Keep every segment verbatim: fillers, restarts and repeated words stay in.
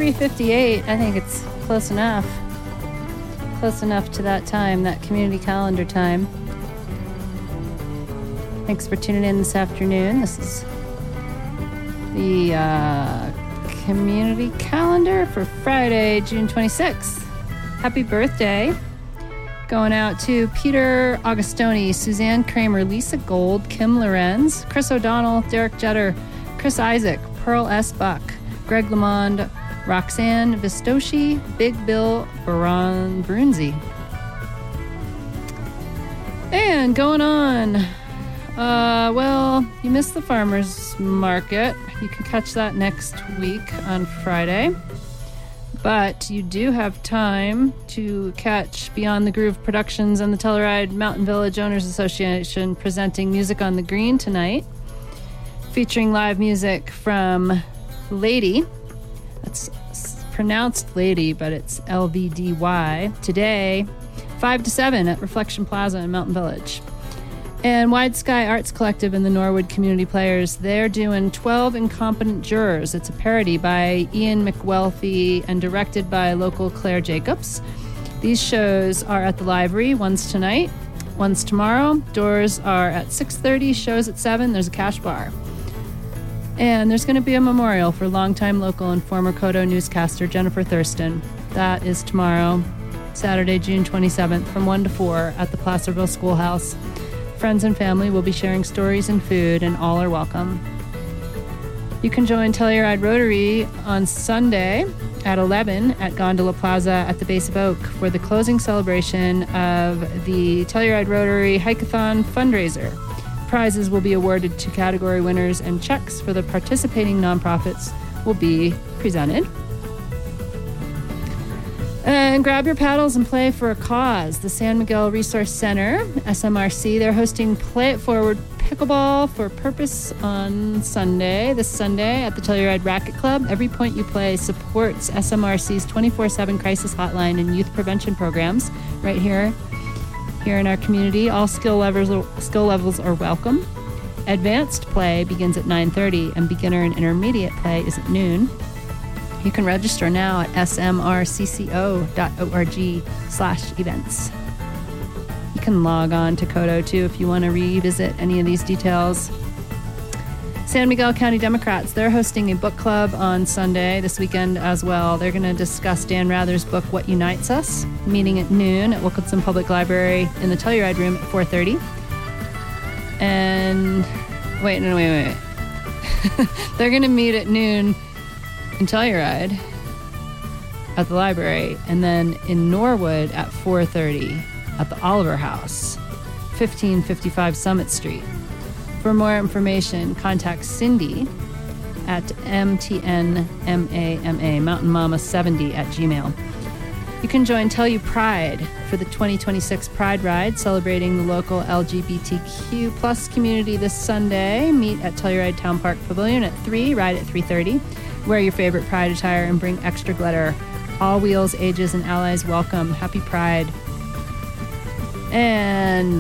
three fifty-eight. I think it's close enough. Close enough to that time, that community calendar time. Thanks for tuning in this afternoon. This is the uh, community calendar for Friday, June twenty-sixth. Happy birthday. Going out to Peter Augustoni, Suzanne Kramer, Lisa Gold, Kim Lorenz, Chris O'Donnell, Derek Jetter, Chris Isaac, Pearl S. Buck, Greg Lamond, Roxanne Vistoshi, Big Bill Baron Brunzi. And going on, uh, well, you missed the farmers market. You can catch that next week on Friday. But you do have time to catch Beyond the Groove Productions and the Telluride Mountain Village Owners Association presenting Music on the Green tonight, featuring live music from Lady. That's pronounced Lady, but it's L V D Y. Today, five to seven at Reflection Plaza in Mountain Village. And Wide Sky Arts Collective and the Norwood Community Players, they're doing twelve Incompetent Jurors. It's a parody by Ian McWelthy and directed by local Claire Jacobs. These shows are at the library. One's tonight, one's tomorrow. Doors are at six thirty, shows at seven. There's a cash bar. And there's going to be a memorial for longtime local and former Kodo newscaster Jennifer Thurston. That is tomorrow, Saturday, June twenty-seventh, from one to four at the Placerville Schoolhouse. Friends and family will be sharing stories and food, and all are welcome. You can join Telluride Rotary on Sunday at eleven at Gondola Plaza at the Base of Oak for the closing celebration of the Telluride Rotary Hikeathon fundraiser. Prizes will be awarded to category winners, and checks for the participating nonprofits will be presented. And grab your paddles and play for a cause. The San Miguel Resource Center, S M R C, they're hosting Play It Forward Pickleball for Purpose on Sunday, this Sunday at the Telluride Racket Club. Every point you play supports S M R C's twenty-four seven crisis hotline and youth prevention programs right here, here in our community. All skill levels, skill levels are welcome. Advanced play begins at nine thirty and beginner and intermediate play is at noon. You can register now at smrcco dot org slash events. You can log on to Kodo too if you want to revisit any of these details. San Miguel County Democrats, they're hosting a book club on Sunday this weekend as well. They're going to discuss Dan Rather's book, What Unites Us, meeting at noon at Wilkinson Public Library in the Telluride Room at four thirty. And wait, no, wait, wait, wait. They're going to meet at noon in Telluride at the library, and then in Norwood at four thirty at the Oliver House, fifteen fifty-five Summit Street. For more information, contact Cindy at M T N M A M A, Mountain Mama seventy at Gmail. You can join Tell You Pride for the twenty twenty-six Pride Ride, celebrating the local L G B T Q plus community this Sunday. Meet at Telluride Town Park Pavilion at three, ride at three thirty. Wear your favorite Pride attire and bring extra glitter. All wheels, ages, and allies welcome. Happy Pride. And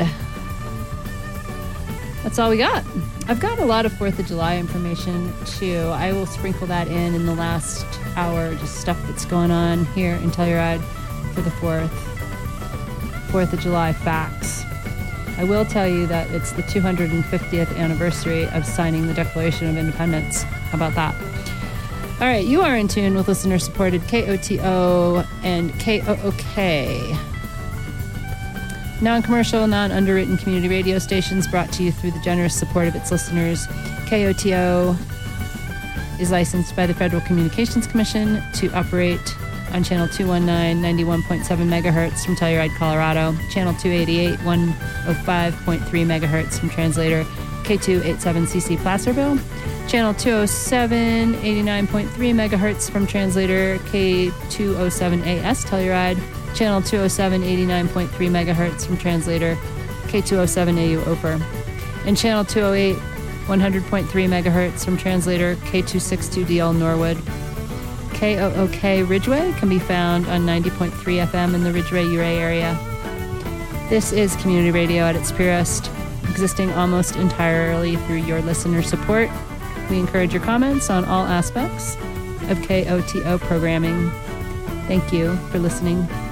that's all we got. I've got a lot of fourth of July information, too. I will sprinkle that in in the last hour, just stuff that's going on here in Telluride for the fourth. fourth of July facts. I will tell you that it's the two hundred fiftieth anniversary of signing the Declaration of Independence. How about that? All right, you are in tune with listener-supported K O T O and K O O K. Non-commercial, non-underwritten community radio stations brought to you through the generous support of its listeners. K O T O is licensed by the Federal Communications Commission to operate on channel two nineteen, ninety-one point seven megahertz from Telluride, Colorado, channel two eighty-eight, one oh five point three megahertz from translator K two eighty-seven C C Placerville, channel two oh seven, eighty-nine point three megahertz from translator K two oh seven A S Telluride, channel two oh seven, eighty-nine point three megahertz from translator K two oh seven A U Ophir, and channel two oh eight, one hundred point three megahertz from translator K two sixty-two D L Norwood. K O O K Ridgeway can be found on ninety point three F M in the Ridgeway-Uray area. This is community radio at its purest, existing almost entirely through your listener support. We encourage your comments on all aspects. of K O T O programming. Thank you for listening.